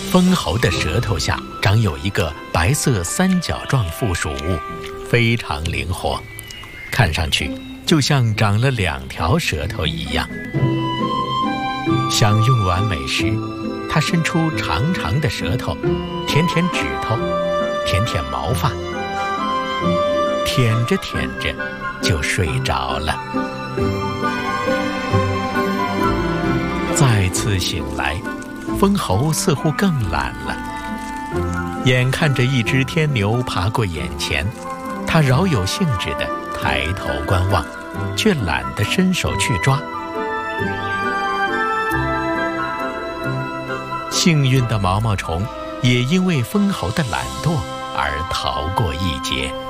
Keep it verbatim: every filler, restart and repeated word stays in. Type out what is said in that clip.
蜂猴的舌头下长有一个白色三角状附属物，非常灵活，看上去就像长了两条舌头一样。享用完美时，它伸出长长的舌头，舔舔指头，舔舔毛发，舔着舔着就睡着了。再次醒来，蜂猴似乎更懒了。眼看着一只天牛爬过眼前，它饶有兴致地抬头观望，却懒得伸手去抓。幸运的毛毛虫也因为蜂猴的懒惰而逃过一劫。